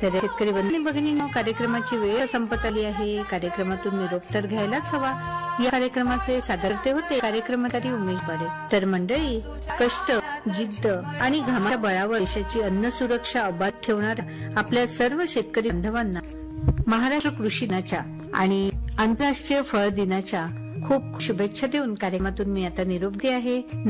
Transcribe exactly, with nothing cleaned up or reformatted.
तर शेतकरी बंधू भगिनींनो, कार्यक्रमाची वेळ संपत आली आहे. कार्यक्रमातून निरोप तर घ्यायलाच हवा. या कार्यक्रमाचे सादरते होते कार्यक्रमकारी उमेश पारे. तर मंडळी, कष्ट, जिद्द आणि घामाच्या बळावर देशाची अन्न सुरक्षा अबाध ठेवणार आपल्या सर्व शेतकरी बांधवांना महाराष्ट्र कृषी दिनाच्या आणि आंतरराष्ट्रीय फळ दिनाच्या खूप शुभेच्छा देऊन कार्यक्रमातून मी आता निरोप दे आहे.